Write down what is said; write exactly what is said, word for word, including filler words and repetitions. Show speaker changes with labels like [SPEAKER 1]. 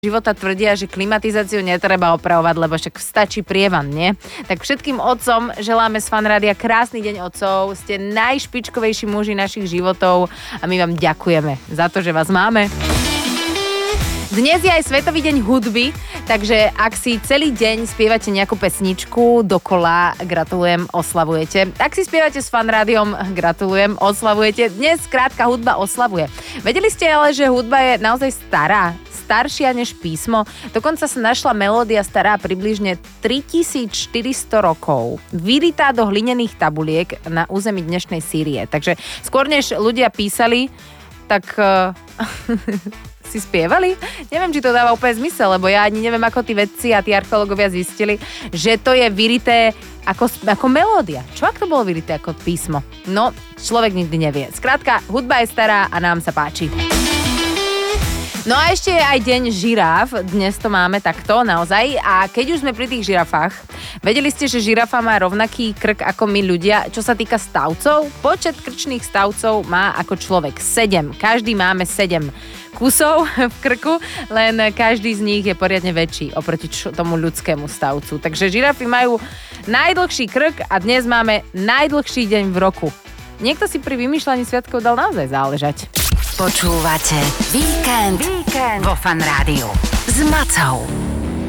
[SPEAKER 1] života tvrdia, že klimatizáciu netreba opravovať, lebo však stačí prievan, nie? Tak všetkým otcom želáme z Fan Rádia krásny deň otcov. Ste najšpičkovejší muži našich životov a my vám ďakujeme za to, že vás máme. Dnes je aj Svetový deň hudby, takže ak si celý deň spievate nejakú pesničku dokola, gratulujem, oslavujete. Ak si spievate s Fan Rádiom, gratulujem, oslavujete. Dnes krátka hudba oslavuje. Vedeli ste ale, že hudba je naozaj stará, staršia než písmo? Dokonca sa našla melódia stará približne tritisícštyristo rokov. Vyritá do hlinených tabuliek na území dnešnej Sýrie. Takže skôr než ľudia písali, tak... Uh... si spievali? Neviem, či to dáva úplne zmysel, lebo ja ani neviem, ako tí vedci a tí archeológovia zistili, že to je vyrité ako, ako melódia. Čo ak to bolo vyrité ako písmo? No, človek nikdy nevie. Skrátka, hudba je stará a nám sa páči. No a ešte je aj deň žiráf, dnes to máme takto naozaj a keď už sme pri tých žirafách, vedeli ste, že žirafa má rovnaký krk ako my ľudia, čo sa týka stavcov? Počet krčných stavcov má ako človek sedem, každý máme sedem kusov v krku, len každý z nich je poriadne väčší oproti tomu ľudskému stavcu. Takže žirafy majú najdlhší krk a dnes máme najdlhší deň v roku. Niekto si pri vymýšľaní sviatkov dal naozaj záležať.
[SPEAKER 2] Počúvate Víkend, Víkend vo Fan Rádiu s Macou.